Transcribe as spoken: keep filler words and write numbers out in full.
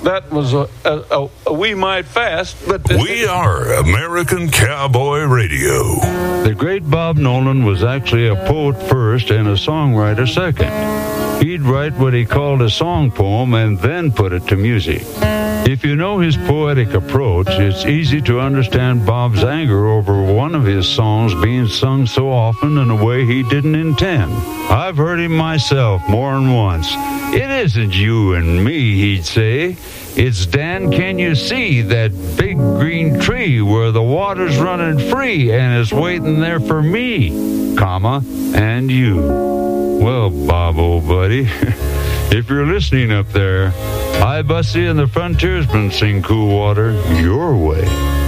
that was a, a, a wee mite fast, but... We are American Cowboy Radio. The great Bob Nolan was actually a poet first and a songwriter second. He'd write what he called a song poem and then put it to music. If you know his poetic approach, it's easy to understand Bob's anger over one of his songs being sung so often in a way he didn't intend. I've heard him myself more than once. It isn't you and me, he'd say. It's Dan, can you see that big green tree where the water's running free and is waiting there for me, comma, and you. Well, Bob, old buddy, if you're listening up there, I, Bussy, and the Frontiersmen sing Cool Water your way.